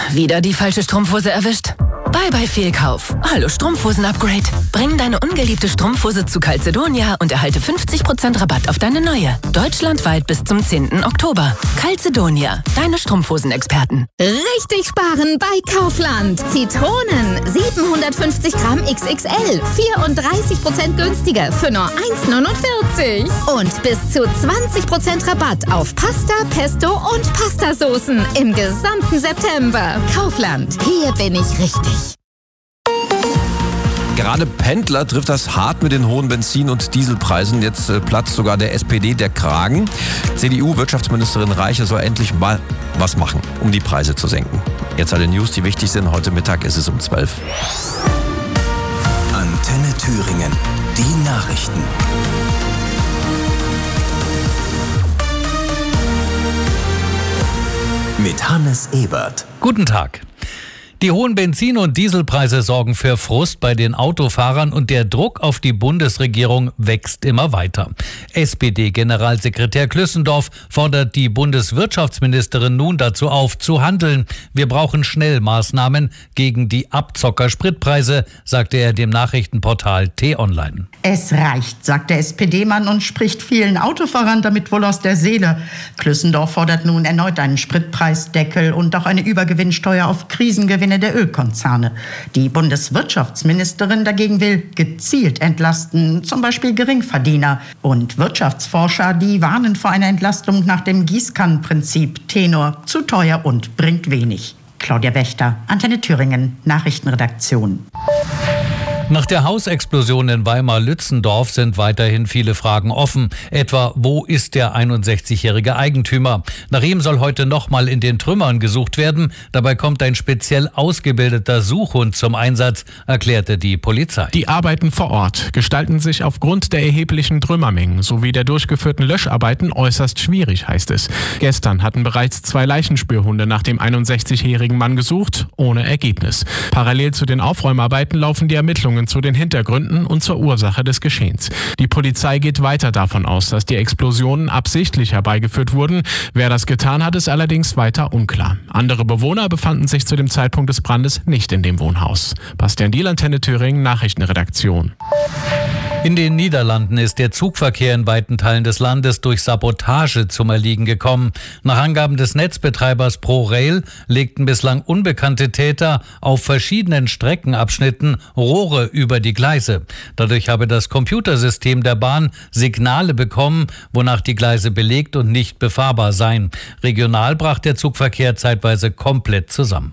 Wieder die falsche Strumpfhose erwischt? Bye Fehlkauf. Hallo Strumpfhosen-Upgrade. Bring deine ungeliebte Strumpfhose zu Calzedonia und erhalte 50% Rabatt auf deine neue. Deutschlandweit bis zum 10. Oktober. Calzedonia, deine Strumpfhosenexperten. Richtig sparen bei Kaufland. Zitronen, 750 Gramm XXL, 34% günstiger für nur 1,49. Und bis zu 20% Rabatt auf Pasta, Pesto und Pastasoßen im gesamten September. Kaufland, hier bin ich richtig. Gerade Pendler trifft das hart mit den hohen Benzin- und Dieselpreisen. Jetzt platzt sogar der SPD der Kragen. CDU-Wirtschaftsministerin Reiche soll endlich mal was machen, um die Preise zu senken. Jetzt alle News, die wichtig sind. Heute Mittag ist es um 12. Antenne Thüringen. Die Nachrichten. Mit Hannes Ebert. Guten Tag. Die hohen Benzin- und Dieselpreise sorgen für Frust bei den Autofahrern und der Druck auf die Bundesregierung wächst immer weiter. SPD-Generalsekretär Klüssendorf fordert die Bundeswirtschaftsministerin nun dazu auf, zu handeln. Wir brauchen schnell Maßnahmen gegen die Abzocker-Spritpreise, sagte er dem Nachrichtenportal T-Online. Es reicht, sagt der SPD-Mann und spricht vielen Autofahrern damit wohl aus der Seele. Klüssendorf fordert nun erneut einen Spritpreisdeckel und auch eine Übergewinnsteuer auf Krisengewinne der Ölkonzerne. Die Bundeswirtschaftsministerin dagegen will gezielt entlasten, zum Beispiel Geringverdiener. Und Wirtschaftsforscher, die warnen vor einer Entlastung nach dem Gießkannenprinzip. Tenor, zu teuer und bringt wenig. Claudia Wächter, Antenne Thüringen, Nachrichtenredaktion. Nach der Hausexplosion in Weimar-Lützendorf sind weiterhin viele Fragen offen. Etwa, wo ist der 61-jährige Eigentümer? Nach ihm soll heute nochmal in den Trümmern gesucht werden. Dabei kommt ein speziell ausgebildeter Suchhund zum Einsatz, erklärte die Polizei. Die Arbeiten vor Ort gestalten sich aufgrund der erheblichen Trümmermengen sowie der durchgeführten Löscharbeiten äußerst schwierig, heißt es. Gestern hatten bereits 2 Leichenspürhunde nach dem 61-jährigen Mann gesucht, ohne Ergebnis. Parallel zu den Aufräumarbeiten laufen die Ermittlungen zu den Hintergründen und zur Ursache des Geschehens. Die Polizei geht weiter davon aus, dass die Explosionen absichtlich herbeigeführt wurden. Wer das getan hat, ist allerdings weiter unklar. Andere Bewohner befanden sich zu dem Zeitpunkt des Brandes nicht in dem Wohnhaus. Bastian Diel, Antenne Thüringen, Nachrichtenredaktion. In den Niederlanden ist der Zugverkehr in weiten Teilen des Landes durch Sabotage zum Erliegen gekommen. Nach Angaben des Netzbetreibers ProRail legten bislang unbekannte Täter auf verschiedenen Streckenabschnitten Rohre über die Gleise. Dadurch habe das Computersystem der Bahn Signale bekommen, wonach die Gleise belegt und nicht befahrbar seien. Regional brach der Zugverkehr zeitweise komplett zusammen.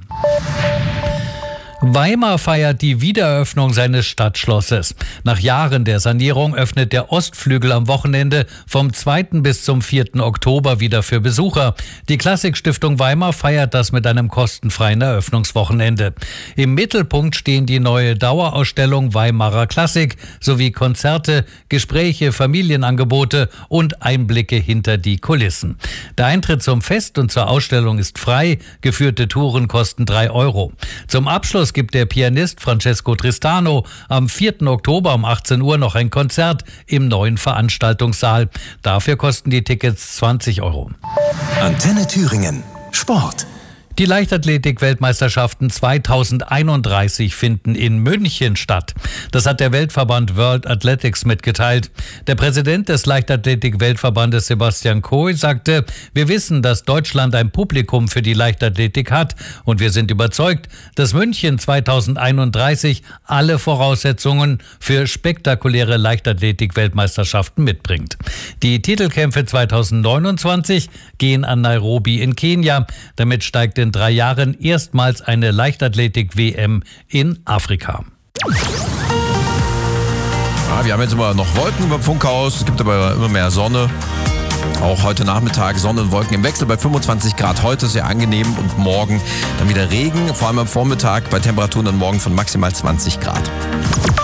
Weimar feiert die Wiedereröffnung seines Stadtschlosses. Nach Jahren der Sanierung öffnet der Ostflügel am Wochenende vom 2. bis zum 4. Oktober wieder für Besucher. Die Klassikstiftung Weimar feiert das mit einem kostenfreien Eröffnungswochenende. Im Mittelpunkt stehen die neue Dauerausstellung Weimarer Klassik sowie Konzerte, Gespräche, Familienangebote und Einblicke hinter die Kulissen. Der Eintritt zum Fest und zur Ausstellung ist frei. Geführte Touren kosten 3 €. Zum Abschluss gibt der Pianist Francesco Tristano am 4. Oktober um 18 Uhr noch ein Konzert im neuen Veranstaltungssaal. Dafür kosten die Tickets 20 €. Antenne Thüringen. Sport. Die Leichtathletik-Weltmeisterschaften 2031 finden in München statt. Das hat der Weltverband World Athletics mitgeteilt. Der Präsident des Leichtathletik-Weltverbandes Sebastian Coe sagte, wir wissen, dass Deutschland ein Publikum für die Leichtathletik hat und wir sind überzeugt, dass München 2031 alle Voraussetzungen für spektakuläre Leichtathletik-Weltmeisterschaften mitbringt. Die Titelkämpfe 2029 gehen an Nairobi in Kenia. Damit steigt in 3 Jahren erstmals eine Leichtathletik-WM in Afrika. Ja, wir haben jetzt immer noch Wolken über dem Funkhaus, es gibt aber immer mehr Sonne. Auch heute Nachmittag Sonne und Wolken im Wechsel bei 25 Grad. Heute sehr angenehm und morgen dann wieder Regen, vor allem am Vormittag bei Temperaturen dann morgen von maximal 20 Grad.